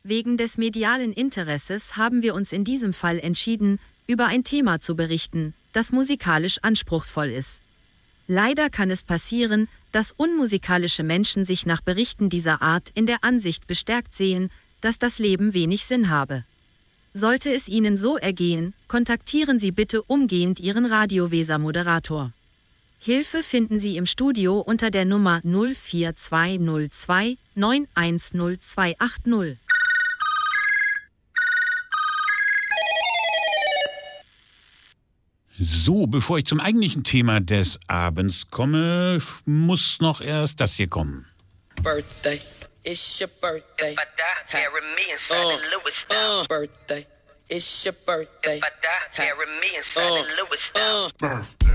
Wegen des medialen Interesses haben wir uns in diesem Fall entschieden, über ein Thema zu berichten, das musikalisch anspruchsvoll ist. Leider kann es passieren, dass unmusikalische Menschen sich nach Berichten dieser Art in der Ansicht bestärkt sehen, dass das Leben wenig Sinn habe. Sollte es Ihnen so ergehen, kontaktieren Sie bitte umgehend Ihren Radio-Weser-Moderator. Hilfe finden Sie im Studio unter der Nummer 04202 910280. So, bevor ich zum eigentlichen Thema des Abends komme, muss noch erst das hier kommen. Birthday, it's your birthday. If I die, bury me inside the Louis style. Birthday, it's your birthday. If I die, bury me inside the Louis style. Birthday.